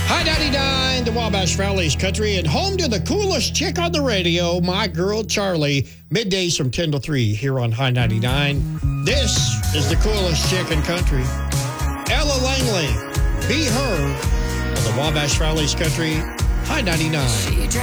High 99, the Wabash Valley's country, and home to the coolest chick on the radio, my girl Charlie. Middays from 10 to 3 here on High 99. This is the coolest chick in country. Ella Langley, Be Her, on the Wabash Valley's country, High 99.